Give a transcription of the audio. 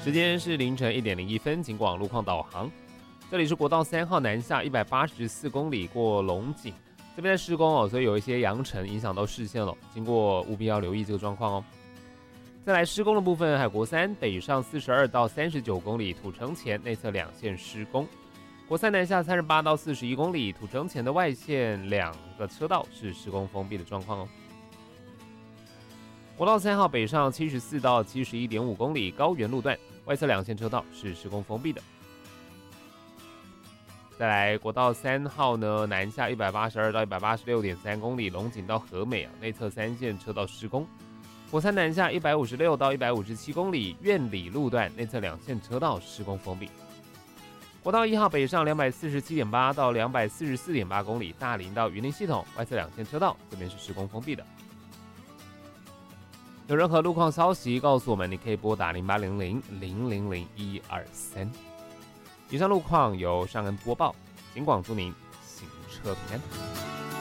时间是凌晨1点01分，警广路况导航。这里是国道3号南下184公里过龙井，这边在施工哦，所以有一些扬尘影响到视线了，经过务必要留意这个状况哦。再来施工的部分，海国3北上42到39公里，土城前内侧2线施工。国3南下38到41公里，土城前的外线2个车道是施工封闭的状况哦。国道3号北上74到71.5公里，高原路段外侧2线车道是施工封闭的。再来国道3号呢，南下182到186.3公里，龙井到和美内侧3线车道施工。国3南下156到157公里，苑里路段内侧2线车道施工封闭。国道1号北上247.8到244.8公里，大林到云林系统外侧2线车道这边是施工封闭的。有任何路况消息告诉我们，你可以拨打0800-000-123。以上路况由尚恩播报，警广祝您行车平安。